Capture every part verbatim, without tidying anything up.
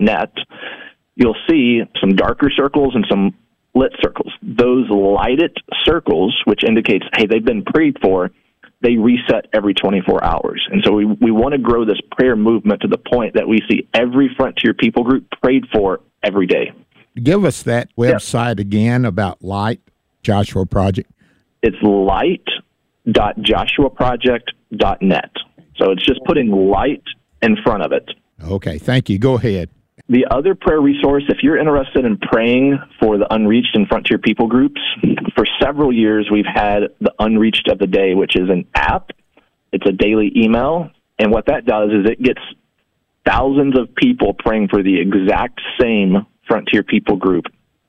net, you'll see some darker circles and some lit circles. Those lighted circles, which indicates, hey, they've been prayed for, they reset every twenty-four hours. And so we, we want to grow this prayer movement to the point that we see every Frontier People group prayed for every day. Give us that website yeah. again about Light Joshua Project. It's light dot joshua project dot net. So it's just putting light in front of it. Okay, thank you. Go ahead. The other prayer resource, if you're interested in praying for the unreached and Frontier People groups, for several years we've had the Unreached of the Day, which is an app. It's a daily email, and what that does is it gets thousands of people praying for the exact same Frontier People group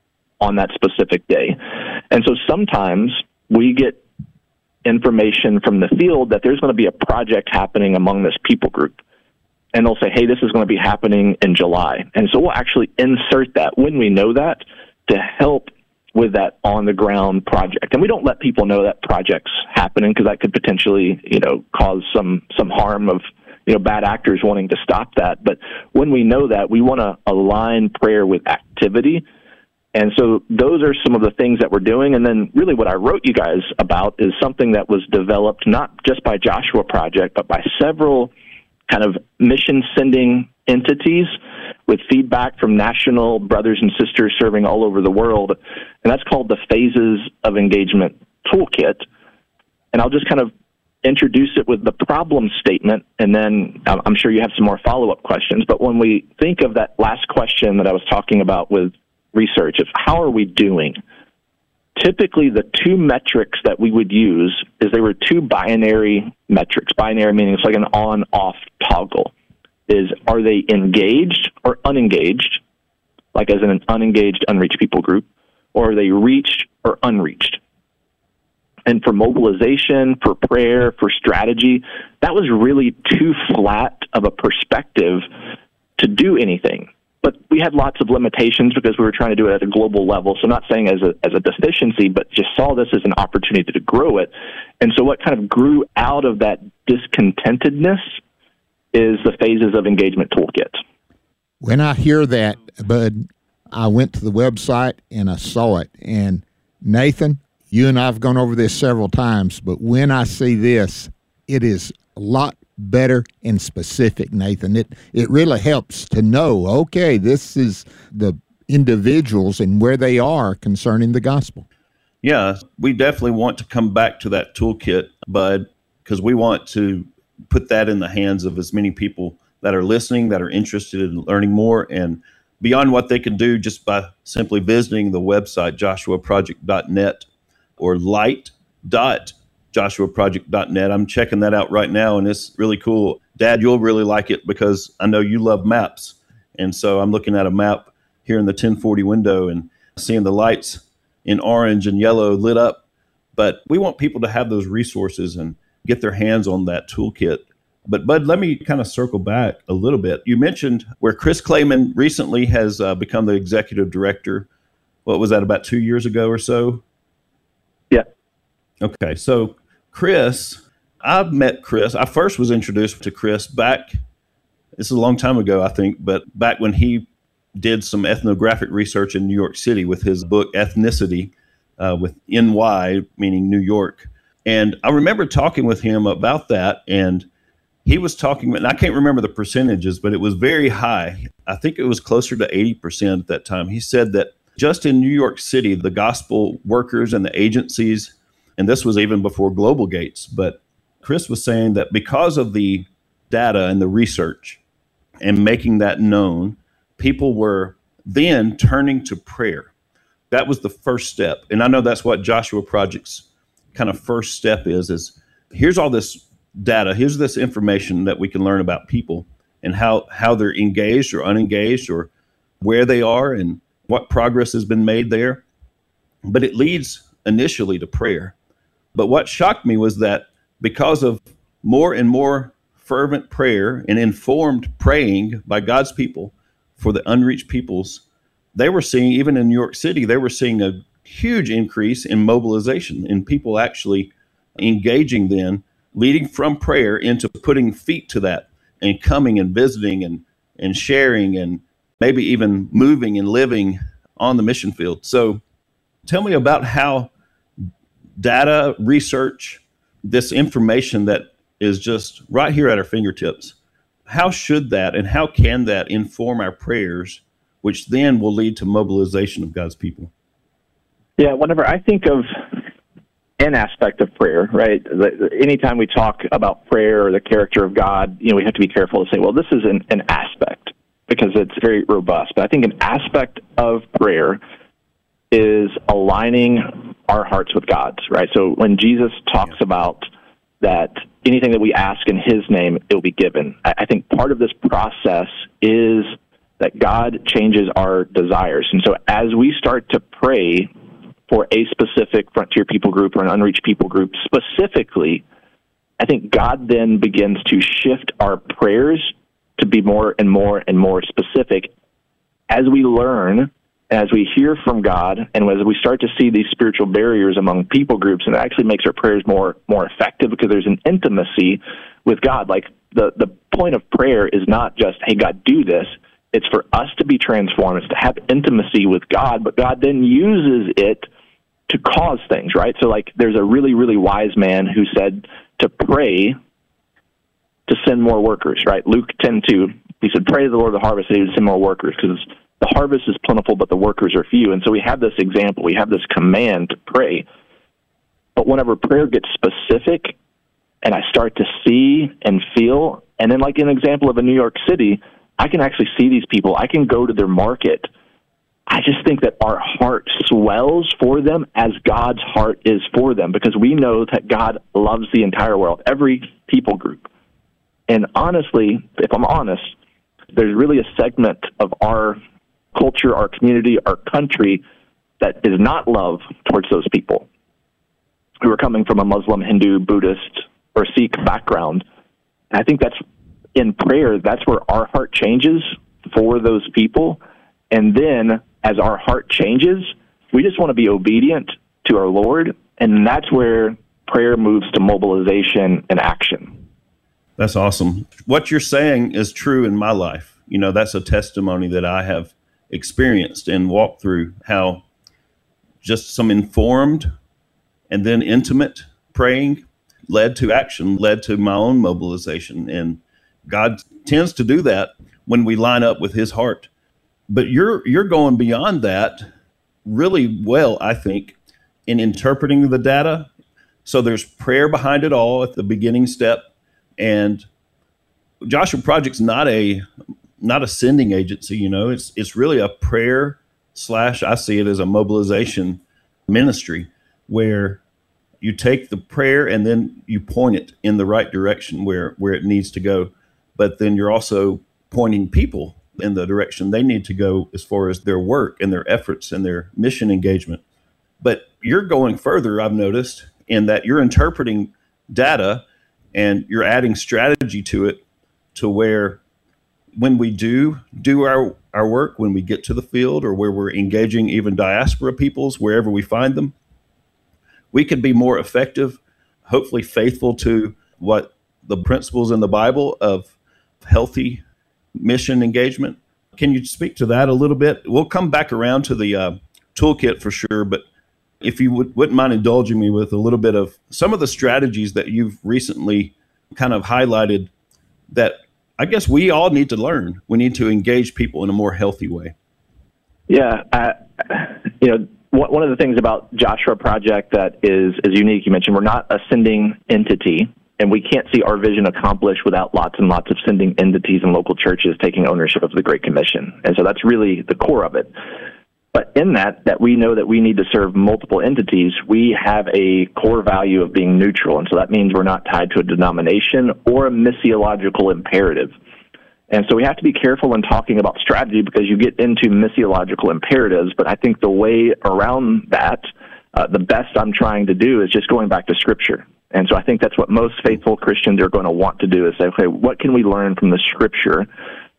on that specific day. And so sometimes we get information from the field that there's going to be a project happening among this people group. And they'll say, hey, this is going to be happening in July. And so we'll actually insert that when we know that to help with that on-the-ground project. And we don't let people know that project's happening because that could potentially, you know, cause some, some harm of, you know, bad actors wanting to stop that. But when we know that, we want to align prayer with activity. And so those are some of the things that we're doing. And then really what I wrote you guys about is something that was developed not just by Joshua Project, but by several kind of mission-sending entities with feedback from national brothers and sisters serving all over the world. And that's called the Phases of Engagement Toolkit. And I'll just kind of introduce it with the problem statement, and then I'm sure you have some more follow-up questions. But when we think of that last question that I was talking about with research, of how are we doing? Typically, the two metrics that we would use is they were two binary metrics. Binary meaning it's like an on-off toggle. Is are they engaged or unengaged, like as in an unengaged, unreached people group, or are they reached or unreached? And for mobilization, for prayer, for strategy, that was really too flat of a perspective to do anything. But we had lots of limitations because we were trying to do it at a global level. So not saying as a, as a deficiency, but just saw this as an opportunity to grow it. And so what kind of grew out of that discontentedness is the Phases of Engagement Toolkit. When I hear that, Bud, I went to the website and I saw it. And Nathan, you and I have gone over this several times, but when I see this, it is a lot better and specific, Nathan. It it really helps to know, okay, this is the individuals and where they are concerning the gospel. Yeah, we definitely want to come back to that toolkit, Bud, because we want to put that in the hands of as many people that are listening, that are interested in learning more, and beyond what they can do just by simply visiting the website, joshua project dot net or light dot joshua project dot net. I'm checking that out right now, and it's really cool. Dad, you'll really like it because I know you love maps. And so I'm looking at a map here in the ten forty window and seeing the lights in orange and yellow lit up. But we want people to have those resources and get their hands on that toolkit. But Bud, let me kind of circle back a little bit. You mentioned where Chris Clayman recently has uh, become the executive director. What was that, about two years ago or so? Yeah. Okay, so Chris, I've met Chris. I first was introduced to Chris back, this is a long time ago, I think, but back when he did some ethnographic research in New York City with his book Ethnicity, uh, with N Y, meaning New York. And I remember talking with him about that, and he was talking, and I can't remember the percentages, but it was very high. I think it was closer to eighty percent at that time. He said that just in New York City, the gospel workers and the agencies, and this was even before Global Gates, but Chris was saying that because of the data and the research and making that known, people were then turning to prayer. That was the first step. And I know that's what Joshua Project's kind of first step is, is here's all this data, here's this information that we can learn about people and how, how they're engaged or unengaged or where they are and what progress has been made there. But it leads initially to prayer. But what shocked me was that because of more and more fervent prayer and informed praying by God's people for the unreached peoples, they were seeing, even in New York City, they were seeing a huge increase in mobilization and people actually engaging then, leading from prayer into putting feet to that and coming and visiting and, and sharing and maybe even moving and living on the mission field. So tell me about how data, research, this information that is just right here at our fingertips, how should that and how can that inform our prayers, which then will lead to mobilization of God's people? Yeah, whenever I think of an aspect of prayer, right, the, anytime we talk about prayer or the character of God, you know, we have to be careful to say, well, this is an, an aspect because it's very robust. But I think an aspect of prayer is aligning our hearts with God's, right? So when Jesus talks about that anything that we ask in his name, it will be given. I, I think part of this process is that God changes our desires. And so as we start to pray for a specific frontier people group or an unreached people group specifically, I think God then begins to shift our prayers to be more and more and more specific as we learn, as we hear from God, and as we start to see these spiritual barriers among people groups, and it actually makes our prayers more more effective because there's an intimacy with God. Like the, the point of prayer is not just, hey, God, do this. It's for us to be transformed. It's to have intimacy with God, but God then uses it to cause things, right? So like there's a really, really wise man who said to pray to send more workers, right? Luke ten two, he said, pray to the Lord of the harvest that he would send more workers because the harvest is plentiful, but the workers are few. And so we have this example. We have this command to pray. But whenever prayer gets specific and I start to see and feel, and then like an example of a New York City, I can actually see these people. I can go to their market. I just think that our heart swells for them as God's heart is for them because we know that God loves the entire world, every people group. And honestly, if I'm honest, there's really a segment of our culture, our community, our country that is not love towards those people who are coming from a Muslim, Hindu, Buddhist, or Sikh background. And I think that's in prayer, that's where our heart changes for those people. And then as our heart changes, we just want to be obedient to our Lord. And that's where prayer moves to mobilization and action. That's awesome. What you're saying is true in my life. You know, that's a testimony that I have experienced and walked through, how just some informed and then intimate praying led to action, led to my own mobilization. And God tends to do that when we line up with his heart. But you're you're going beyond that really well, I think, in interpreting the data. So there's prayer behind it all at the beginning step. And Joshua Project's not a not a sending agency, you know, it's it's really a prayer slash, I see it as a mobilization ministry where you take the prayer and then you point it in the right direction where, where it needs to go. But then you're also pointing people in the direction they need to go as far as their work and their efforts and their mission engagement. But you're going further, I've noticed, in that you're interpreting data and you're adding strategy to it to where when we do do our, our work, when we get to the field or where we're engaging even diaspora peoples, wherever we find them, we could be more effective, hopefully faithful to what the principles in the Bible of healthy mission engagement. Can you speak to that a little bit? We'll come back around to the uh, toolkit for sure, but if you would, wouldn't mind indulging me with a little bit of some of the strategies that you've recently kind of highlighted that I guess we all need to learn. We need to engage people in a more healthy way. Yeah. I, you know, one of the things about Joshua Project that is, is unique, you mentioned we're not a sending entity, and we can't see our vision accomplished without lots and lots of sending entities and local churches taking ownership of the Great Commission. And so that's really the core of it. But in that, that we know that we need to serve multiple entities, we have a core value of being neutral. And so that means we're not tied to a denomination or a missiological imperative. And so we have to be careful in talking about strategy because you get into missiological imperatives. But I think the way around that, uh, the best I'm trying to do is just going back to Scripture. And so I think that's what most faithful Christians are going to want to do is say, okay, what can we learn from the Scripture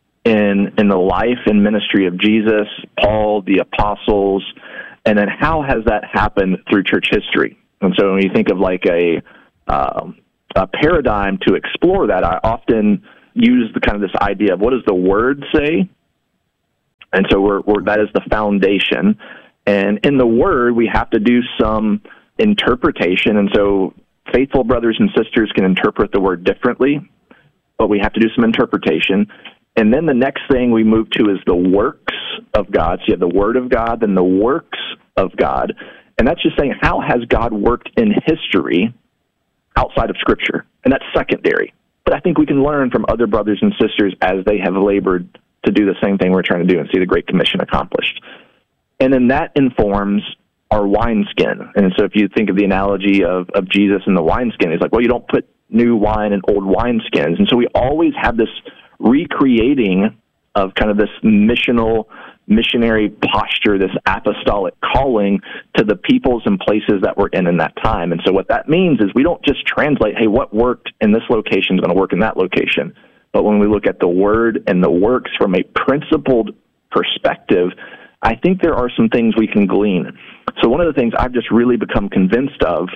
in in the life and ministry of Jesus, Paul, the apostles, and then how has that happened through church history? And so when you think of like a, um, a paradigm to explore that, I often use the kind of this idea of what does the Word say And so we're, we're, that is the foundation. And in the Word, we have to do some interpretation. And so faithful brothers and sisters can interpret the Word differently, but we have to do some interpretation. And then the next thing we move to is the works of God. So you have the Word of God, then the works of God. And that's just saying, how has God worked in history outside of Scripture? And that's secondary. But I think we can learn from other brothers and sisters as they have labored to do the same thing we're trying to do and see the Great Commission accomplished. And then that informs our wineskin. And so if you think of the analogy of, of Jesus and the wineskin, it's like, well, you don't put new wine in old wineskins. And so we always have this recreating of kind of this missional, missionary posture, this apostolic calling to the peoples and places that we're in in that time. And so what that means is we don't just translate, hey, what worked in this location is going to work in that location. But when we look at the Word and the works from a principled perspective, I think there are some things we can glean. So one of the things I've just really become convinced of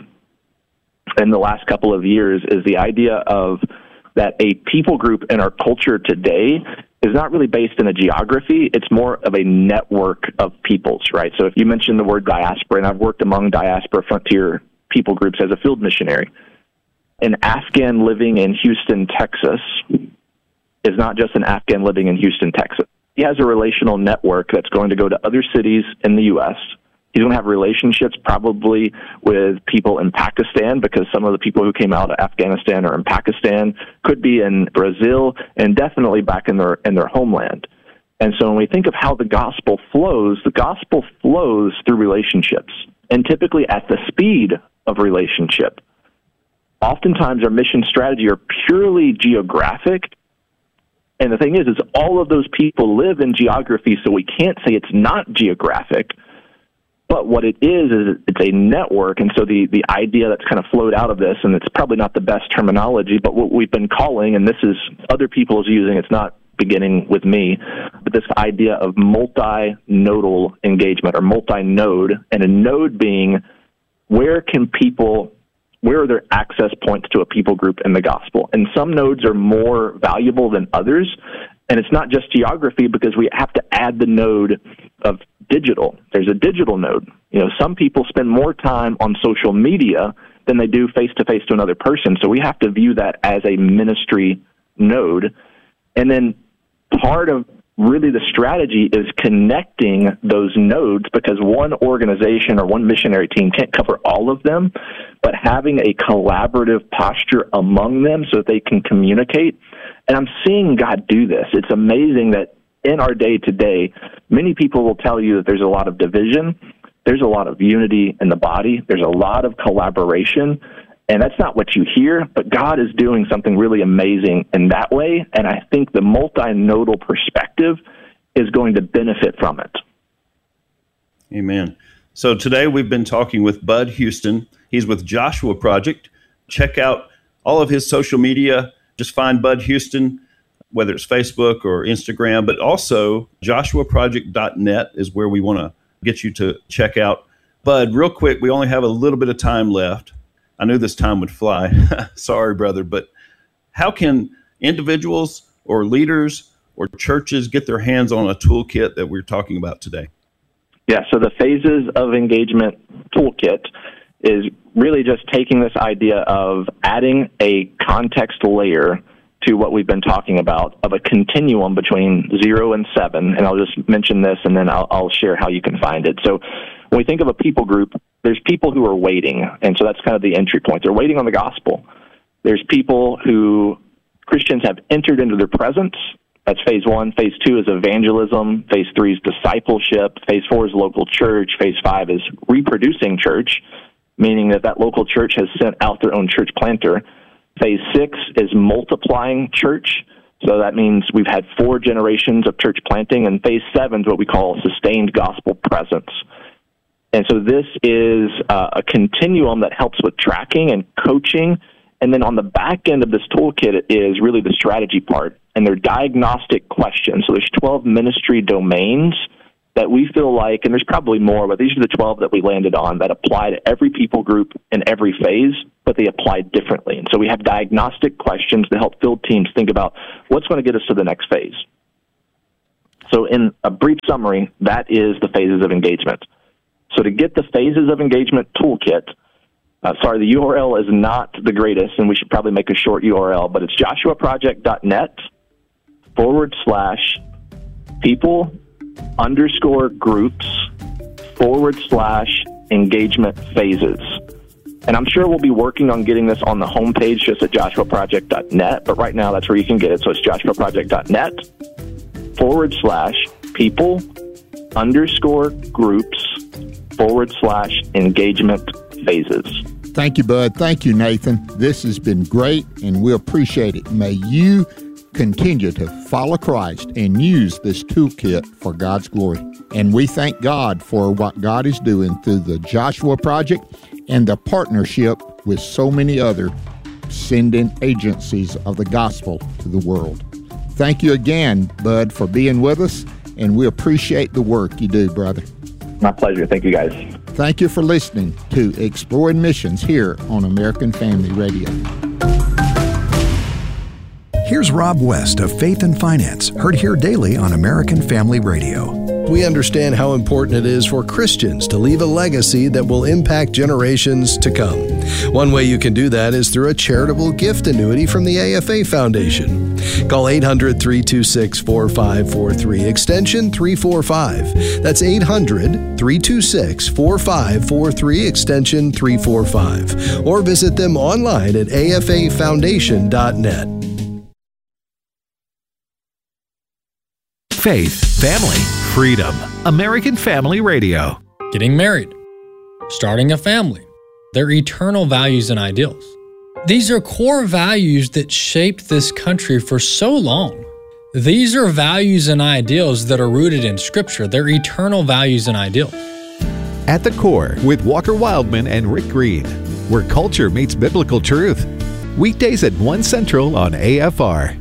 in the last couple of years is the idea of that a people group in our culture today is not really based in a geography. It's more of a network of peoples, right? So if you mentioned the word diaspora, and I've worked among diaspora frontier people groups as a field missionary, an Afghan living in Houston, Texas is not just an Afghan living in Houston, Texas. He has a relational network that's going to go to other cities in the U S He's going to have relationships probably with people in Pakistan, because some of the people who came out of Afghanistan are in Pakistan, could be in Brazil, and definitely back in their in their homeland. And so when we think of how the gospel flows, the gospel flows through relationships, and typically at the speed of relationship. Oftentimes our mission strategy are purely geographic. And the thing is, is all of those people live in geography, so we can't say it's not geographic. But what it is, is it's a network. And so the, the idea that's kind of flowed out of this, and it's probably not the best terminology, but what we've been calling, and this is other people is using, it's not beginning with me, but this idea of multi-nodal engagement or multi-node, and a node being where can people, where are there access points to a people group in the gospel? And some nodes are more valuable than others. And it's not just geography, because we have to add the node of digital. There's a digital node. You know, some people spend more time on social media than they do face-to-face to another person. So we have to view that as a ministry node. And then part of really the strategy is connecting those nodes, because one organization or one missionary team can't cover all of them, but having a collaborative posture among them so that they can communicate. And I'm seeing God do this. It's amazing that in our day today, many people will tell you that there's a lot of division. There's a lot of unity in the body. There's a lot of collaboration. And that's not what you hear, but God is doing something really amazing in that way. And I think the multi-nodal perspective is going to benefit from it. Amen. So today we've been talking with Bud Houston. He's with Joshua Project. Check out all of his social media. Just find Bud Houston, whether it's Facebook or Instagram, but also joshua project dot net is where we want to get you to check out. Bud, real quick, we only have a little bit of time left. I knew this time would fly. Sorry, brother, but how can individuals or leaders or churches get their hands on a toolkit that we're talking about today? Yeah, so the Phases of Engagement toolkit is really just taking this idea of adding a context layer to what we've been talking about, of a continuum between zero and seven. And I'll just mention this, and then I'll, I'll share how you can find it. So when we think of a people group, there's people who are waiting, and so that's kind of the entry point. They're waiting on the gospel. There's people who Christians have entered into their presence. That's phase one. Phase two is evangelism. Phase three is discipleship. Phase four is local church. Phase five is reproducing church, meaning that that local church has sent out their own church planter. Phase six is multiplying church. So that means we've had four generations of church planting. And phase seven is what we call sustained gospel presence. And so this is uh, a continuum that helps with tracking and coaching. And then on the back end of this toolkit is really the strategy part. And they're diagnostic questions. So there's twelve ministry domains that we feel like, and there's probably more, but these are the twelve that we landed on that apply to every people group in every phase, but they apply differently. And so we have diagnostic questions to help field teams think about what's going to get us to the next phase. So in a brief summary, that is the phases of engagement. So to get the phases of engagement toolkit, uh, sorry, the U R L is not the greatest, and we should probably make a short U R L, but it's joshuaproject.net forward slash people underscore groups forward slash engagement phases. And I'm sure we'll be working on getting this on the homepage just at joshuaproject dot net, but right now that's where you can get it. So it's joshuaproject.net forward slash people underscore groups forward slash engagement phases. Thank you, Bud. Thank you, Nathan. This has been great, and we appreciate it. May you continue to follow Christ and use this toolkit for God's glory. And we thank God for what God is doing through the Joshua Project and the partnership with so many other sending agencies of the gospel to the world. Thank you again, Bud, for being with us, and we appreciate the work you do, brother. My pleasure. Thank you, guys. Thank you for listening to Exploring Missions here on American Family Radio. Here's Rob West of Faith and Finance, heard here daily on American Family Radio. We understand how important it is for Christians to leave a legacy that will impact generations to come. One way you can do that is through a charitable gift annuity from the A F A Foundation. Call eight hundred, three two six, four five four three, extension three forty-five. That's eight hundred, three two six, four five four three, extension three forty-five. Or visit them online at A F A foundation dot net. Faith, family, freedom. American Family Radio. Getting married, starting a family, their eternal values and ideals. These are core values that shaped this country for so long. These are values and ideals that are rooted in Scripture. They're eternal values and ideals. At the Core with Walker Wildman and Rick Green, where culture meets biblical truth. Weekdays at one Central on A F R.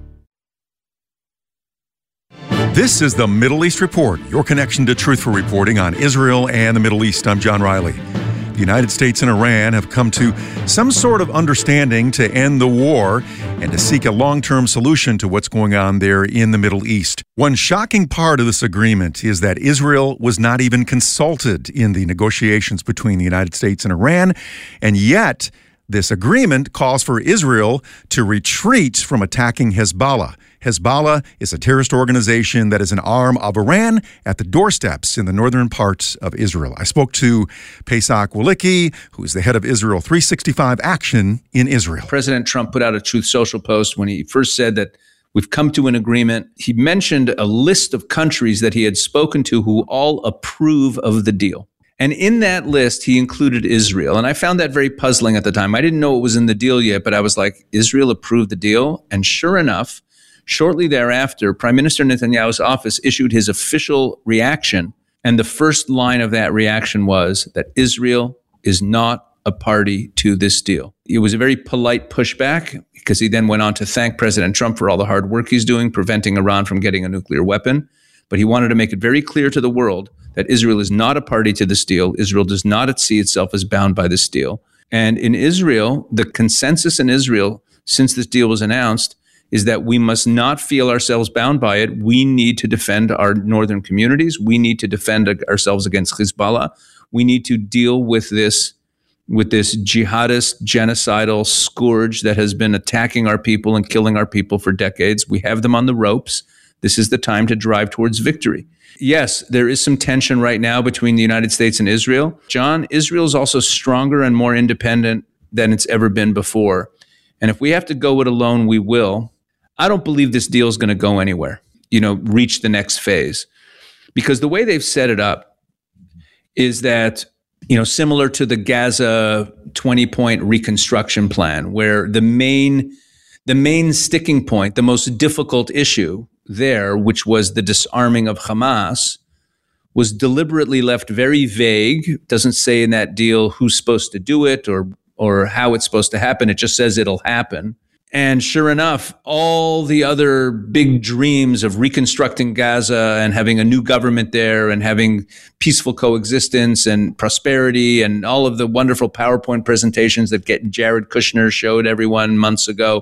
This is the Middle East Report, your connection to truthful reporting on Israel and the Middle East. I'm John Riley. The United States and Iran have come to some sort of understanding to end the war and to seek a long-term solution to what's going on there in the Middle East. One shocking part of this agreement is that Israel was not even consulted in the negotiations between the United States and Iran, and yet this agreement calls for Israel to retreat from attacking Hezbollah. Hezbollah is a terrorist organization that is an arm of Iran at the doorsteps in the northern parts of Israel. I spoke to Pesach Walicki, who is the head of Israel three sixty-five Action in Israel. President Trump put out a Truth Social post when he first said that we've come to an agreement. He mentioned a list of countries that he had spoken to who all approve of the deal. And in that list, he included Israel. And I found that very puzzling at the time. I didn't know it was in the deal yet, but I was like, Israel approved the deal? And sure enough, shortly thereafter, Prime Minister Netanyahu's office issued his official reaction. And the first line of that reaction was that Israel is not a party to this deal. It was a very polite pushback because he then went on to thank President Trump for all the hard work he's doing, preventing Iran from getting a nuclear weapon. But he wanted to make it very clear to the world that Israel is not a party to this deal. Israel does not see itself as bound by this deal. And in Israel, the consensus in Israel since this deal was announced is that we must not feel ourselves bound by it. We need to defend our northern communities. We need to defend ourselves against Hezbollah. We need to deal with this, with this jihadist, genocidal scourge that has been attacking our people and killing our people for decades. We have them on the ropes. This is the time to drive towards victory. Yes, there is some tension right now between the United States and Israel. John, Israel is also stronger and more independent than it's ever been before. And if we have to go it alone, we will. I don't believe this deal is going to go anywhere, you know, reach the next phase. Because the way they've set it up is that, you know, similar to the Gaza twenty-point reconstruction plan, where the main, the main sticking point, the most difficult issue there, which was the disarming of Hamas, was deliberately left very vague. It doesn't say in that deal who's supposed to do it or or how it's supposed to happen. It just says it'll happen. And sure enough, all the other big dreams of reconstructing Gaza and having a new government there and having peaceful coexistence and prosperity and all of the wonderful PowerPoint presentations that get Jared Kushner showed everyone months ago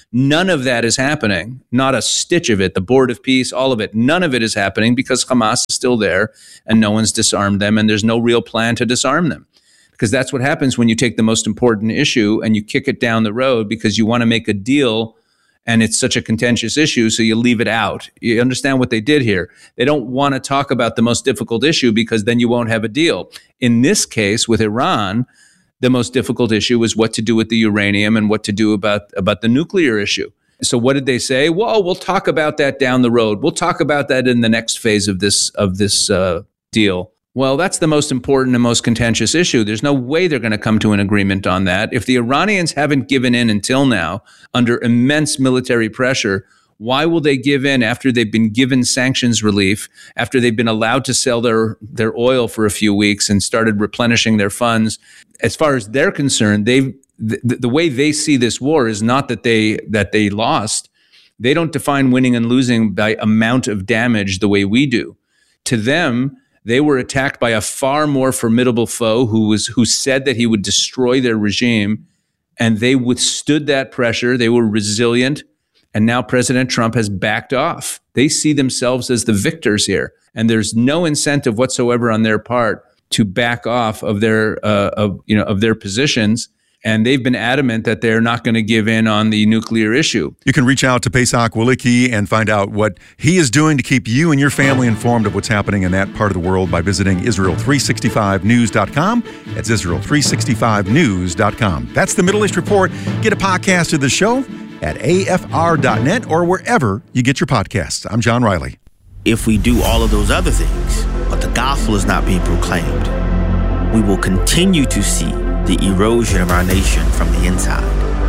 None of that is happening. Not a stitch of it. The Board of Peace, all of it. None of it is happening because Hamas is still there and no one's disarmed them and there's no real plan to disarm them. Because that's what happens when you take the most important issue and you kick it down the road because you want to make a deal and it's such a contentious issue, so you leave it out. You understand what they did here? They don't want to talk about the most difficult issue because then you won't have a deal. In this case, with Iran, the most difficult issue was what to do with the uranium and what to do about, about the nuclear issue. So what did they say? Well, we'll talk about that down the road. We'll talk about that in the next phase of this of this uh, deal. Well, that's the most important and most contentious issue. There's no way they're going to come to an agreement on that. If the Iranians haven't given in until now under immense military pressure, why will they give in after they've been given sanctions relief, after they've been allowed to sell their, their oil for a few weeks and started replenishing their funds? As far as they're concerned, they've the, the way they see this war is not that they that they lost. They don't define winning and losing by amount of damage the way we do. To them, they were attacked by a far more formidable foe who was who said that he would destroy their regime, and they withstood that pressure. They were resilient, and now President Trump has backed off. They see themselves as the victors here, and there's no incentive whatsoever on their part to back off of their uh, of you know of their positions. And they've been adamant that they're not going to give in on the nuclear issue. You can reach out to Pesach Walicki and find out what he is doing to keep you and your family informed of what's happening in that part of the world by visiting Israel three sixty-five news dot com. That's Israel three sixty-five news dot com. That's the Middle East Report. Get a podcast of the show at A F R dot net or wherever you get your podcasts. I'm John Riley. If we do all of those other things, but the gospel is not being proclaimed, we will continue to see the erosion of our nation from the inside.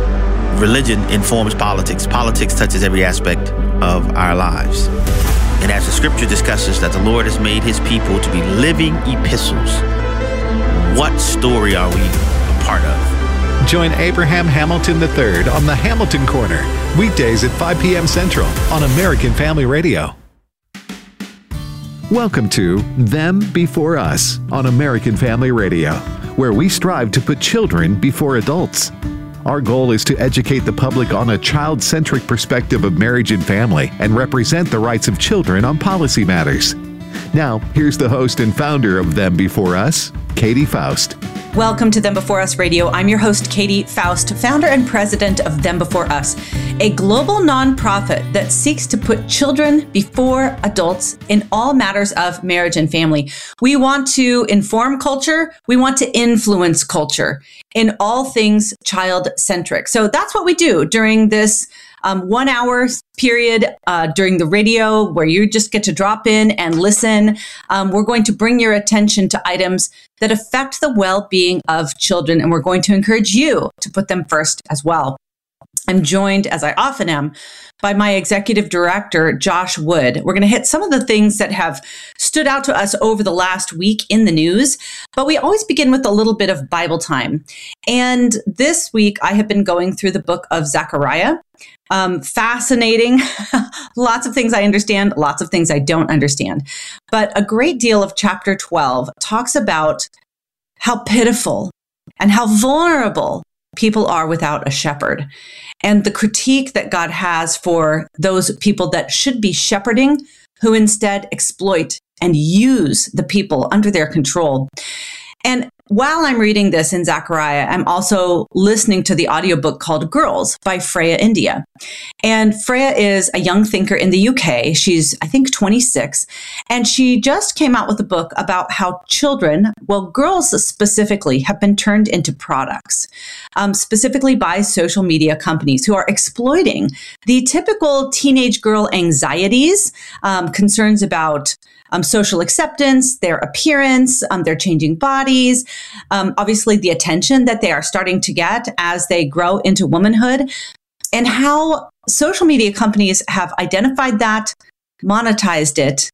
Religion informs politics. Politics touches every aspect of our lives. And as the scripture discusses that the Lord has made his people to be living epistles, what story are we a part of? Join Abraham Hamilton the third on the Hamilton Corner, weekdays at five p.m. Central on American Family Radio. Welcome to Them Before Us on American Family Radio, where we strive to put children before adults. Our goal is to educate the public on a child-centric perspective of marriage and family and represent the rights of children on policy matters. Now, here's the host and founder of Them Before Us, Katie Faust. Welcome to Them Before Us Radio. I'm your host, Katie Faust, founder and president of Them Before Us, a global nonprofit that seeks to put children before adults in all matters of marriage and family. We want to inform culture. We want to influence culture in all things child-centric. So that's what we do during this Um, one hour period uh, during the radio where you just get to drop in and listen. Um, we're going to bring your attention to items that affect the well-being of children, and we're going to encourage you to put them first as well. I'm joined, as I often am, by my executive director, Josh Wood. We're going to hit some of the things that have stood out to us over the last week in the news, but we always begin with a little bit of Bible time. And this week, I have been going through the book of Zechariah. Um, fascinating. Lots of things I understand, lots of things I don't understand. But a great deal of chapter twelve talks about how pitiful and how vulnerable people are without a shepherd, and the critique that God has for those people that should be shepherding, who instead exploit and use the people under their control. And while I'm reading this in Zechariah, I'm also listening to the audiobook called Girls by Freya India. And Freya is a young thinker in the U K. She's, I think, twenty-six. And she just came out with a book about how children, well, girls specifically, have been turned into products, um, specifically by social media companies who are exploiting the typical teenage girl anxieties, um, concerns about Um, social acceptance, their appearance, um, their changing bodies, um, obviously the attention that they are starting to get as they grow into womanhood, and how social media companies have identified that, monetized it,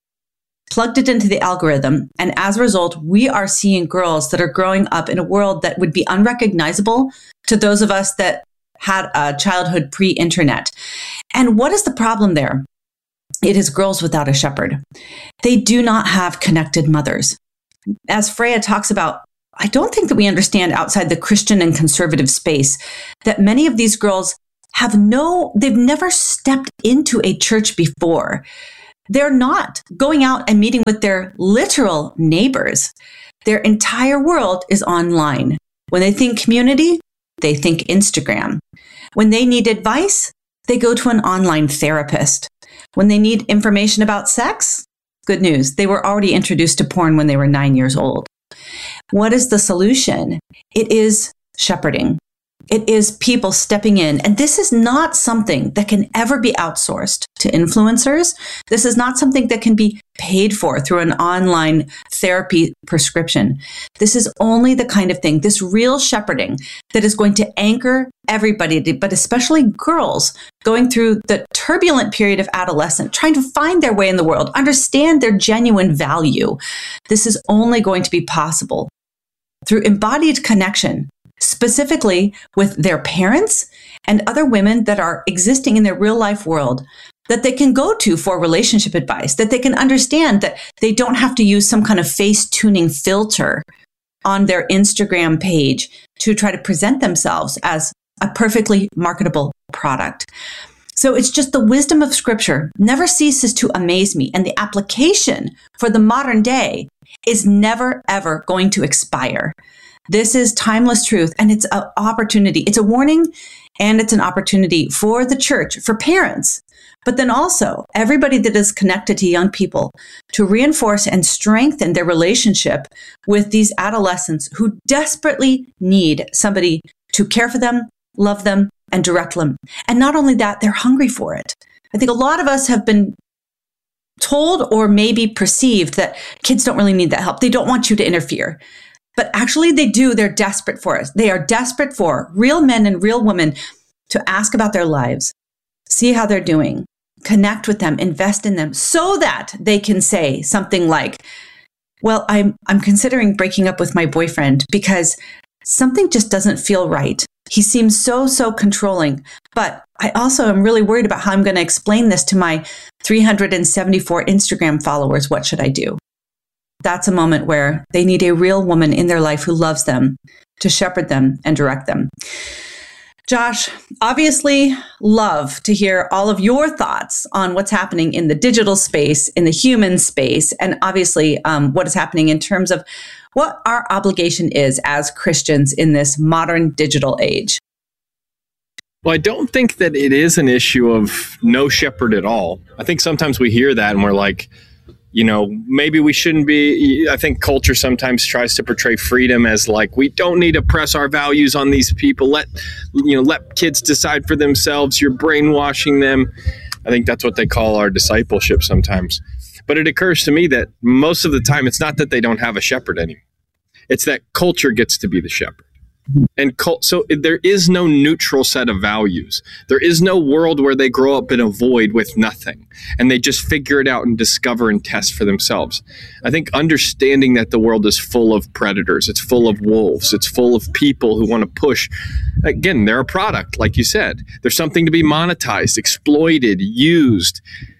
plugged it into the algorithm. And as a result, we are seeing girls that are growing up in a world that would be unrecognizable to those of us that had a childhood pre-internet. And what is the problem there? It is girls without a shepherd. They do not have connected mothers. As Freya talks about, I don't think that we understand outside the Christian and conservative space that many of these girls have no, they've never stepped into a church before. They're not going out and meeting with their literal neighbors. Their entire world is online. When they think community, they think Instagram. When they need advice, they go to an online therapist. When they need information about sex, good news, they were already introduced to porn when they were nine years old. What is the solution? It is shepherding. It is people stepping in. And this is not something that can ever be outsourced to influencers. This is not something that can be paid for through an online therapy prescription. This is only the kind of thing, this real shepherding that is going to anchor everybody, but especially girls going through the turbulent period of adolescence, trying to find their way in the world, understand their genuine value. This is only going to be possible through embodied connection, specifically with their parents and other women that are existing in their real life world that they can go to for relationship advice, that they can understand that they don't have to use some kind of face tuning filter on their Instagram page to try to present themselves as a perfectly marketable product. So it's just the wisdom of Scripture never ceases to amaze me. And the application for the modern day is never, ever going to expire. This is timeless truth, and it's an opportunity. It's a warning, and it's an opportunity for the church, for parents, but then also everybody that is connected to young people to reinforce and strengthen their relationship with these adolescents who desperately need somebody to care for them, love them, and direct them. And not only that, they're hungry for it. I think a lot of us have been told or maybe perceived that kids don't really need that help. They don't want you to interfere. But actually they do. They're desperate for us. They are desperate for real men and real women to ask about their lives, see how they're doing, connect with them, invest in them so that they can say something like, well, I'm, I'm considering breaking up with my boyfriend because something just doesn't feel right. He seems so, so controlling. But I also am really worried about how I'm going to explain this to my three hundred seventy-four Instagram followers. What should I do? That's a moment where they need a real woman in their life who loves them to shepherd them and direct them. Josh, obviously love to hear all of your thoughts on what's happening in the digital space, in the human space, and obviously um, what is happening in terms of what our obligation is as Christians in this modern digital age. Well, I don't think that it is an issue of no shepherd at all. I think sometimes we hear that and we're like, you know, maybe we shouldn't be. I think culture sometimes tries to portray freedom as like, we don't need to press our values on these people. Let, you know, let kids decide for themselves. You're brainwashing them. I think that's what they call our discipleship sometimes. But it occurs to me that most of the time, it's not that they don't have a shepherd anymore. It's that culture gets to be the shepherd. And cult, so there is no neutral set of values. There is no world where they grow up in a void with nothing and they just figure it out and discover and test for themselves. I think understanding that the world is full of predators, it's full of wolves, it's full of people who want to push. Again, they're a product, like you said. There's something to be monetized, exploited, used.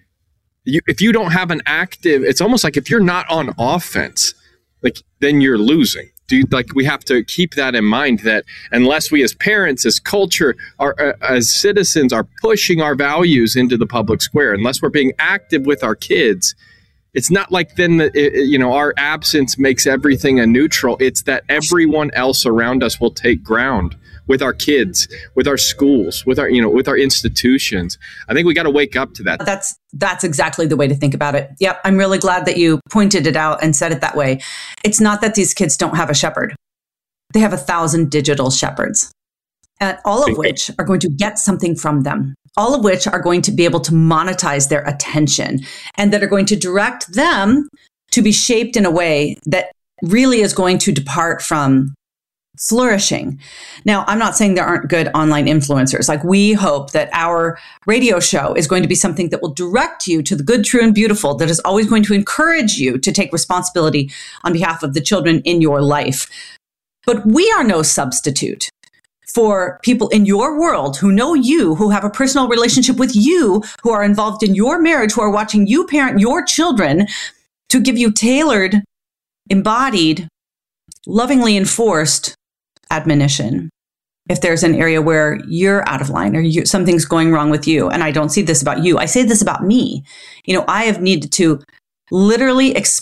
You, if you don't have an active, it's almost like if you're not on offense, like then you're losing. Do you, like we have to keep that in mind that unless we as parents, as culture, are, uh, as citizens are pushing our values into the public square, unless we're being active with our kids, it's not like then the, it, you know our absence makes everything a neutral. It's that everyone else around us will take ground with our kids, with our schools, with our you know with our institutions. I think we got to wake up to that. That's that's exactly the way to think about it. Yep, I'm really glad that you pointed it out and said it that way. It's not that these kids don't have a shepherd. They have a thousand digital shepherds, and all of which are going to get something from them. All of which are going to be able to monetize their attention and that are going to direct them to be shaped in a way that really is going to depart from flourishing. Now, I'm not saying there aren't good online influencers. Like we hope that our radio show is going to be something that will direct you to the good, true, and beautiful, that is always going to encourage you to take responsibility on behalf of the children in your life. But we are no substitute for people in your world who know you, who have a personal relationship with you, who are involved in your marriage, who are watching you parent your children, to give you tailored, embodied, lovingly enforced admonition. if there's an area where you're out of line or you, something's going wrong with you. And I don't see this about you. I say this about me. You know, I have needed to literally explain